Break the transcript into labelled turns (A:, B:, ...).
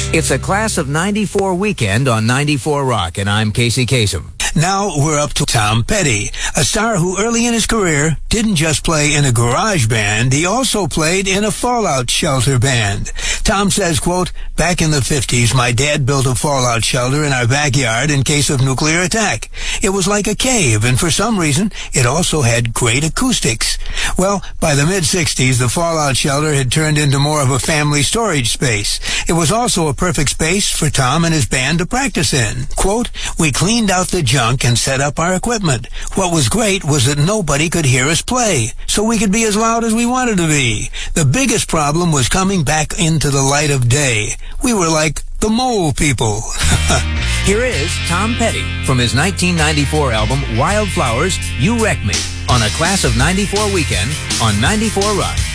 A: It's a Class of 94 weekend on 94 Rock, and I'm Casey Kasem.
B: Now we're up to Tom Petty, a star who early in his career didn't just play in a garage band, he also played in a fallout shelter band. Tom says, quote, "Back in the 50s, my dad built a fallout shelter in our backyard in case of nuclear attack. It was like a cave, and for some reason, it also had great acoustics. Well, by the mid-60s, the fallout shelter had turned into more of a family storage space. It was also a perfect space for Tom and his band to practice in. Quote, "We cleaned out the junk and set up our equipment. What was great was that nobody could hear us play, so we could be as loud as we wanted to be. The biggest problem was coming back into the light of day. We were like the Mole People."
A: Here is Tom Petty from his 1994 album Wildflowers, You Wreck Me, on a Class of 94 weekend on 94 Rock.